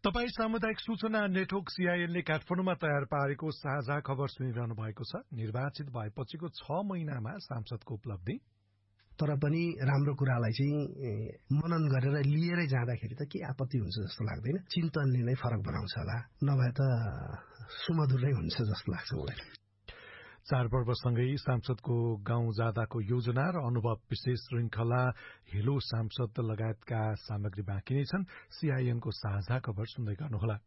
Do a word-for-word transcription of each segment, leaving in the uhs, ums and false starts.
तपाई सामुदायिक सूचना नेटवर्क सीआईएनले काठमाडौँमा तयार पारेको साझा खबर सुनिरहनु भएको छ। निर्वाचित भएपछिको छ महिनामा सांसदको उपलब्धि। तर पनि राम्रो कुरालाई चाहिँ मनन गरेर लिएरै जाँदाखेरि त के आपत्ति हुन्छ जस्तो लाग्दैन। चिन्तनले नै फरक बनाउँछ होला, नभए त सुमधुर नै हुन्छ जस्तो लाग्छ मलाई। चाडपर्वसँगै सांसदको गाउँ जाँदाको योजना र अनुभव विशेष श्रृंखला हेलो सांसद लगायतका सामग्री बाँकी नै छन्। सीआईएनको साझा खबर सुन्दै गर्नुहोला।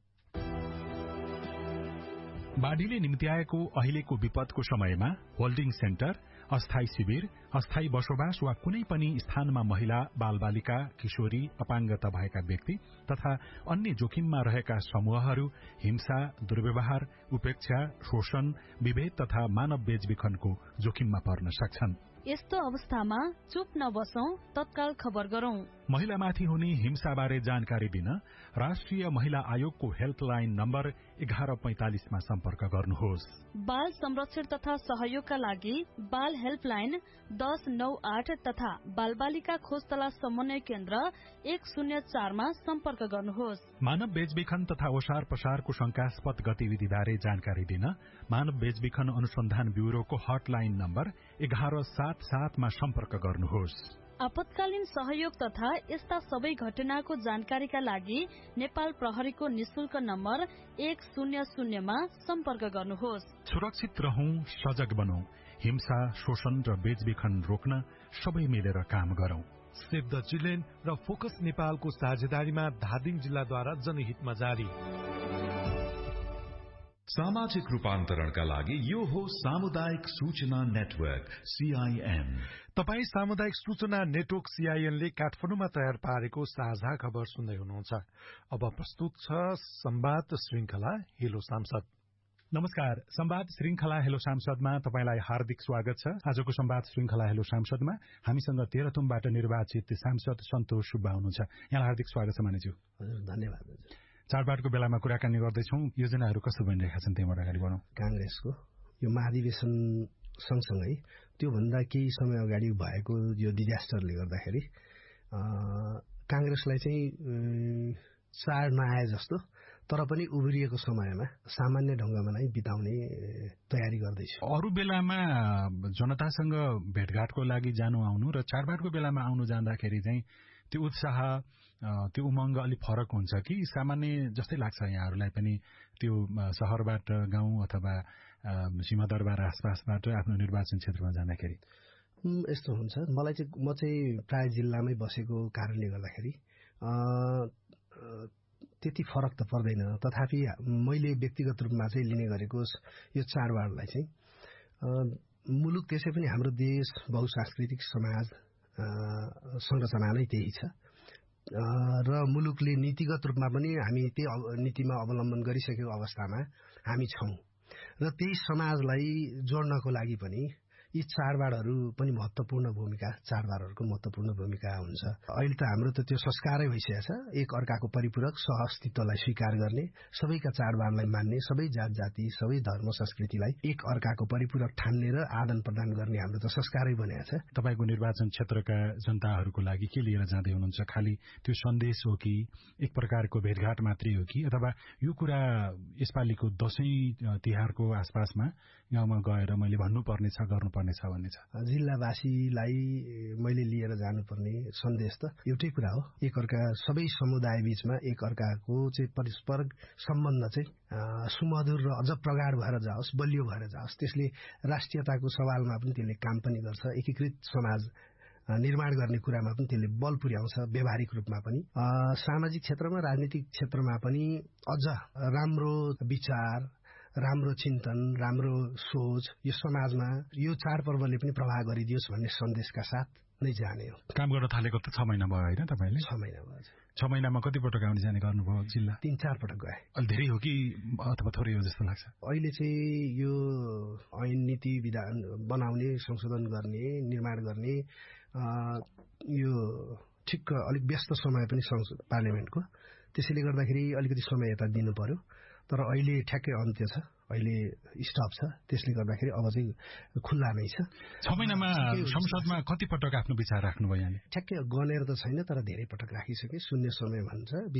बाढ़ीले निम्त्याएको अहिलेको विपदको समयमा होल्डिङ सेन्टर, अस्थायी शिविर, अस्थायी बसोबास वा कुनै पनि स्थानमा महिला, बालबालिका, किशोरी, अपाङ्गता भएका व्यक्ति तथा अन्य जोखिममा रहेका समूहहरू हिंसा, दुर्व्यवहार, उपेक्षा, शोषण, विभेद तथा मानव बेचबिखनको जोखिममा पर्न सक्छन्। यस्तो अवस्थामा चुप नबसौं, तत्काल खबर गरौं। महिलामाथि हुने हिंसाबारे जानकारी दिन राष्ट्रिय महिला आयोगको हेल्पलाइन नम्बर एघार पैंतालिसमा सम्पर्क गर्नुहोस्। बाल संरक्षण तथा सहयोगका लागि बाल हेल्पलाइन दस नौ आठ तथा बालबालिका खोज तलास समन्वय केन्द्र एक शून्य चारमा सम्पर्क गर्नुहोस्। मानव बेचबिखन तथा ओसार पसारको शंकास्पद गतिविधिबारे जानकारी दिन मानव बेचबिखन अनुसन्धान ब्यूरोको हटलाइन नम्बर एघार सात सातमा सम्पर्क गर्नुहोस्। आपतकालीन सहयोग तथा यस्ता सबै घटनाको जानकारीका लागि नेपाल प्रहरीको निशुल्क नम्बर एक शून्य शून्यमा सम्पर्क गर्नुहोस्। सुरक्षित रहौं, सजग बनौं, हिंसा, शोषण र बेचबिखन रोक्न सबै मिलेर काम गरौं। सेभ द चिल्ड्रेन र फोकस नेपालको साझेदारीमा धादिङ जिल्लाद्वारा जनहितमा जारी। सामाजिक रूपान्तरणका लागि यो हो सामुदायिक सूचना नेटवर्क सीआईएन। तपाई सामुदायिक सूचना नेटवर्क सीआईएनले काठमाडौँमा तयार पारेको साझा खबर सुन्दै हुनुहुन्छ। अब प्रस्तुत छ संवाद श्रृंखला हेलो सांसद। नमस्कार, संवाद श्रृंखला हेलो सांसदमा तपाईलाई हार्दिक स्वागत छ। आजको संवाद श्रृंखला हेलो सांसदमा हामीसँग तेह्रथुमबाट निर्वाचित सांसद सन्तोष सुब्बा हुनुहुन्छ। यहाँलाई हार्दिक स्वागत छ मानिज्यू। हजुर, धन्यवाद। चाडबाडको बेलामा कुराकानी गर्दैछौं, योजनाहरू कस्तो बनिरहेका छन् त्यहीबाट अगाडि बढौं। कांग्रेसको यो महाधिवेशन सँगसँगै त्योभन्दा केही समय अगाडि भएको यो डिजास्टरले गर्दाखेरि कांग्रेसलाई चाहिँ चाड नआए जस्तो तर पनि उभिरिएको समयमा सामान्य ढंगमा नै बिताउने तयारी गर्दैछ। अरू बेलामा जनतासँग भेटघाटको लागि जानु आउनु र चाडबाडको बेलामा आउनु जाँदाखेरि चाहिँ त्यो उत्साह, त्यो उमंग अलि फरक हुन्छ कि सामान्य जस्तै लाग्छ यहाँहरूलाई पनि? त्यो शहरबाट गाउँ अथवा सीमादरबार आसपासबाट आफ्नो निर्वाचन क्षेत्रमा जाँदाखेरि यस्तो हुन्छ। मलाई चाहिँ म चाहिँ प्राय जिल्लामै बसेको कारणले गर्दाखेरि त्यति फरक त पर्दैन। तथापि मैले व्यक्तिगत रूपमा चाहिँ लिने गरेको यो चाडबाडलाई चाहिँ मुलुक त्यसै पनि हाम्रो देश बहुसांस्कृतिक समाज संरचना नै त्यही छ र मुलुकले नीतिगत रूपमा पनि हामी त्यही नीतिमा अवलम्बन गरिसकेको अवस्थामा हामी छौं र त्यही समाजलाई जोड्नको लागि पनि यी चाडबाडहरू पनि महत्वपूर्ण भूमिका चाडबाडहरूको महत्वपूर्ण भूमिका हुन्छ। अहिले त हाम्रो त त्यो संस्कारै भइसकेको छ, एक अर्काको परिपूरक सहअस्तित्वलाई स्वीकार गर्ने, सबैका चाडबाडलाई मान्ने, सबै जात जाति सबै धर्म संस्कृतिलाई एक अर्काको परिपूरक ठान्ने र आदान प्रदान गर्ने हाम्रो त संस्कारै बनेको छ। तपाईको निर्वाचन क्षेत्रका जनताहरूको लागि के लिएर जाँदै हुनुहुन्छ? खाली त्यो सन्देश हो कि एक प्रकारको भेटघाट मात्रै हो कि अथवा यो कुरा यसपालिको दशैं तिहारको आसपासमा गाउँमा गएर मैले भन्नुपर्ने छ, गर्नु पर्ने छ भन्ने छ? जिल्लावासीलाई मैले लिएर जानुपर्ने सन्देश त एउटै कुरा हो, एक अर्का सबै समुदाय बीचमा एक अर्काको चाहिँ परस्पर सम्बन्ध चाहिँ सुमधुर र अझ प्रगाढ भएर जाओस्, बलियो भएर जाओस्। त्यसले राष्ट्रियताको सवालमा पनि त्यसले काम पनि गर्छ, एकीकृत समाज निर्माण गर्ने कुरामा पनि त्यसले बल पुर्याउँछ, व्यावहारिक रूपमा पनि। सामाजिक क्षेत्रमा, राजनीतिक क्षेत्रमा पनि अझ राम्रो विचार, राम्रो चिन्तन, राम्रो सोच यो समाजमा यो चाडपर्वले पनि प्रभाव गरिदियोस् भन्ने सन्देशका साथ नै जाने हो। काम गर्न थालेको त छ महिना भयो होइन तपाईँले? छ महिना भयो। छ महिनामा कति पटक आउने जाने गर्नुभयो जिल्ला? तीन चार पटक गए। अलि धेरै हो कि अथवा थोरै हो जस्तो लाग्छ? अहिले चाहिँ यो ऐन नीति विधान बनाउने, संशोधन गर्ने, निर्माण गर्ने यो ठिक्क अलिक व्यस्त समय पनि पार्लियामेन्टको, त्यसैले गर्दाखेरि अलिकति समय यता दिनु पर्यो। तर अहिले ठ्याक्कै अन्त्य छ, अहिले स्टप छ, त्यसले गर्दाखेरि अब चाहिँ खुल्ला नै छ। छ महिनामा संसदमा कति पटक आफ्नो विचार राख्नुभयो यहाँले? ठ्याक्कै गनेर त छैन, तर धेरै पटक राखिसके। शून्य समय भन्छ।